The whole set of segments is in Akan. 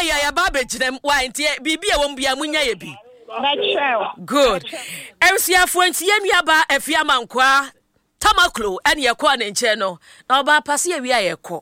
ya ba bejinem wa ntie bibi e won bia munya ye bi. Good. Emsiafo ntie nuaba afiama nkwa Tamaklo and ye kwa nche no. Na oba pase ye wi ayekọ.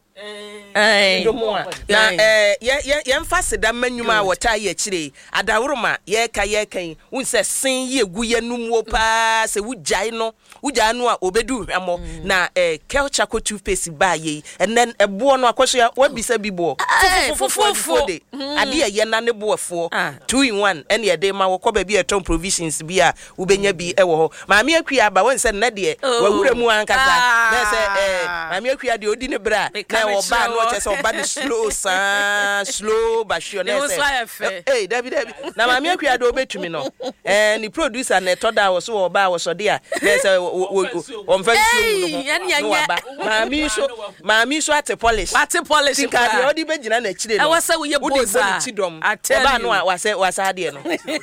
Na yemfase da manwuma wota ye kire adawroma ye kan unse sen ye gu ye numwo pa se wujai no a obedu hwamo na culture ko toothpaste ba ye enen ebo no akoso ya wabisa bibo fufu de ade ye na ne boafo 2 in 1 ene ye de ma wo ko ba bi eton provisions bi a ubenya bi ewo ho maami akua ba won se na de wawura mu ankasa na se maami akua de odi ne bra na oba no che se oba de slow ba sure na se David na maami akua de obetumi no ni producer na toda wo so oba wo so de a na se on fancy no ba maami so ate polish tinka de odi begina na chire no wasa wo ye boza oba no wasa de no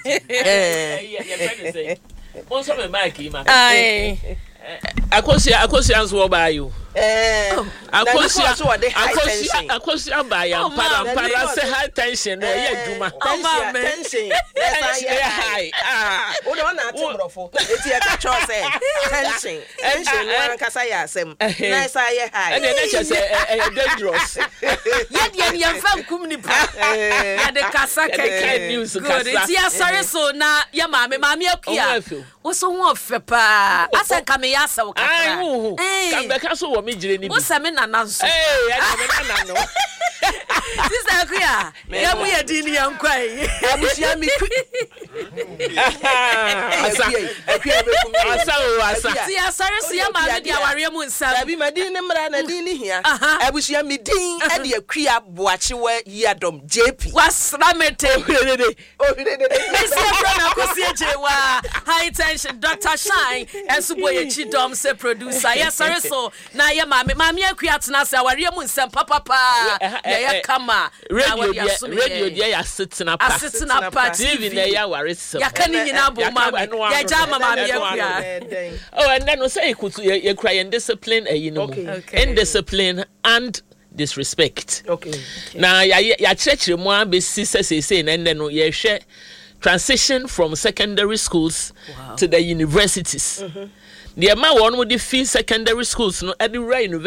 Onso me mic ma akosia nso oba you akosia ba ya para say high tension na ye adwuma tension high o do na atibrofo eti e ka cho say tension na kasa ya asem na say ye high and na che say dangerous ye de ni yamfa nkum ni pa ya de kasa keke news kasa eti asare so na ya maami akua wo so ho fepa asa ka me ya asa wo kakra kan be ka so wo me jire ni bi me nana nso me nana no sister akua ya mu ye di ni yankwai abusia mi asa ti asare so ya maami dia ware mu nsam abi madin ne mra na din ni hia abusia mi din e de akua boachewa yadom JP wasra mete Mesi Brana kosi ejewa high tension Dr. Shine ensuboye chidom se producer yes sorry so na ye maami akua tena se aware mu nsam papa ya kama radio dia ya sitting up TV na ya ware so ya kan nyina bo maami ya jama maami akua and then we say you cry in discipline indiscipline and disrespect. Now ya church mu be say and then you share transition from secondary schools to the universities. The amount one with the fee secondary schools no at the